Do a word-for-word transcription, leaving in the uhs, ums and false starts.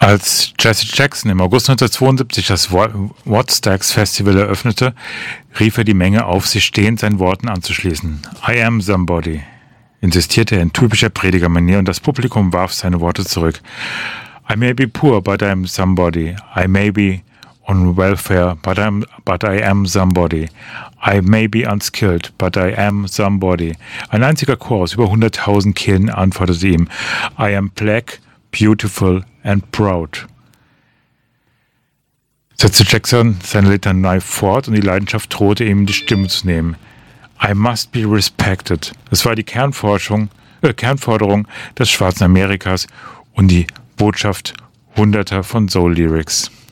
Als Jesse Jackson im August neunzehnhundertzweiundsiebzig das Wattstax Festival eröffnete, rief er die Menge auf, sich stehend seinen Worten anzuschließen. I am somebody, insistierte er in typischer Predigermanier, und das Publikum warf seine Worte zurück. I may be poor, but I am somebody. I may be on welfare, but, I'm, but I am somebody. I may be unskilled, but I am somebody. Ein einziger Chor aus über hunderttausend Kehlen antwortete ihm. I am black, beautiful and proud. Setzte Jackson seine Litanei fort, und die Leidenschaft drohte ihm, die Stimme zu nehmen. I must be respected. Das war die Kernforschung, äh, Kernforderung des schwarzen Amerikas und die Botschaft hunderter von Soul-Lyrics.